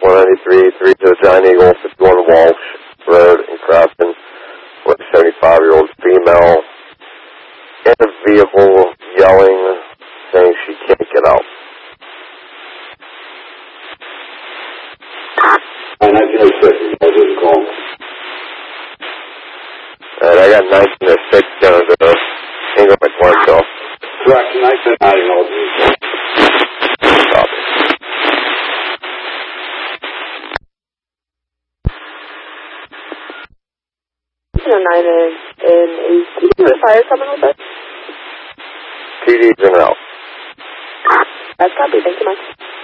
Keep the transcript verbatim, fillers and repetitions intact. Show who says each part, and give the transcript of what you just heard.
Speaker 1: one ninety-three, three to the Giant Eagle, fifty-one Walsh Road in Crafton, with a seventy-five-year-old female in a vehicle yelling, saying she can't get out.
Speaker 2: nineteen oh six, I didn't call.
Speaker 1: And I got nineteen oh six down to Ingram McClintock.
Speaker 2: Correct, nineteen oh six.
Speaker 1: Copy.
Speaker 3: nine is in a T D with fire coming with us.
Speaker 1: T D's in and out.
Speaker 3: That's copy. Thank you much.